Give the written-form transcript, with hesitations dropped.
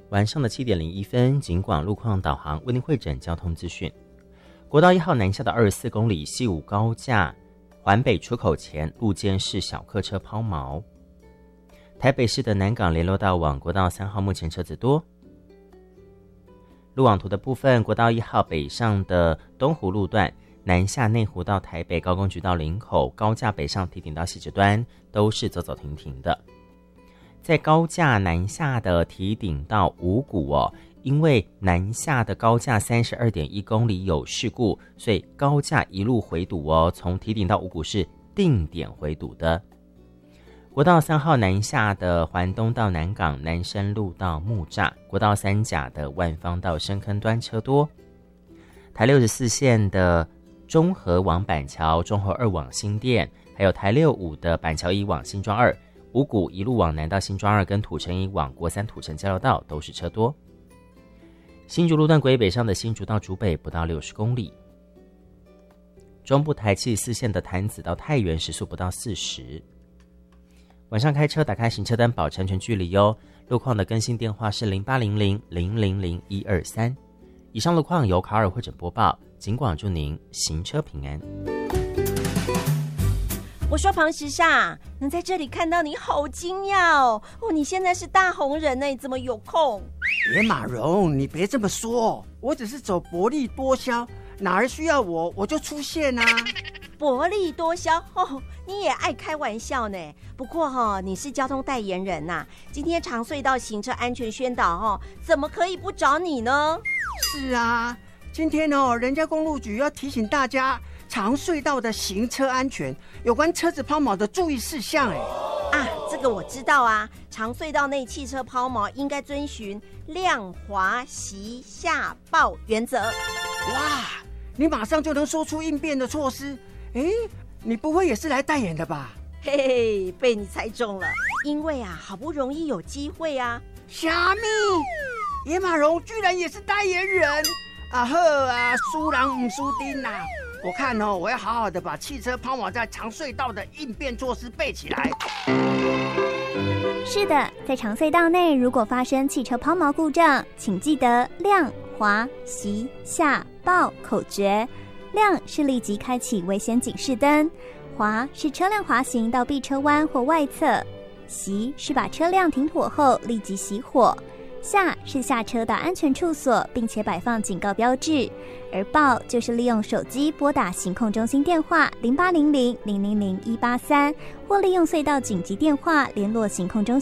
晚上的7点01分，警广路况导航为您汇整交通资讯。国道1号南下的24公里西武高架环北出口前路肩是小客车抛锚。台北市的南港联络道往国道3号目前车子多。路网图的部分，国道1号北上的东湖路段南下内湖到台北高工局到林口，高架北上堤顶到汐止端都是走走停停的。在高架南下的堤顶到五股因为南下的高架32.1公里有事故，所以高架一路回堵从堤顶到五股是定点回堵的。国道3号南下的环东到南港南深路到木栅，国道3甲的万芳到深坑端车多。台64线的中和往板桥，中和2往新店，还有台65的板桥1往新庄2，五股一路往南到新庄2跟土城1往国3土城交流道都是车多。新竹路段轨北上的新竹到竹北不到60公里。中部台74线的潭子到太原时速不到40。晚上开车打开行车灯保持安全距离路况的更新电话是0800000123。以上路况由卡尔汇整播报，警广祝您行车平安。 我说庞时尚，能在这里看到你好惊讶哦！你现在是大红人呢，怎么有空？ 野马蓉，你别这么说，我只是走薄利多销，哪儿需要我就出现啊。 薄利多销你也爱开玩笑呢。不过你是交通代言人呐，今天长隧道行车安全宣导怎么可以不找你呢？ 是啊，今天人家公路局要提醒大家长隧道的行车安全，有关车子抛锚的注意事项这个我知道啊，长隧道内汽车抛锚应该遵循亮滑熄下报原则。 哇，你马上就能说出应变的措施。你不会也是来代言的吧？ 嘿嘿，被你猜中了，因为好不容易有机会啊。 虾米？野马蓉居然也是代言人输人不输丁啊！我看我要好好的把汽车抛锚在长隧道的应变措施背起来。 是的，在长隧道内如果发生汽车抛锚故障，请记得亮滑熄下报口诀。亮是立即开启危险警示灯，滑是车辆滑行到避车弯或外侧，熄是把车辆停妥后立即熄火，下是下车到安全处所并且摆放警告标志，而报就是利用手机拨打行控中心电话0800000183，或利用隧道紧急电话联络行控中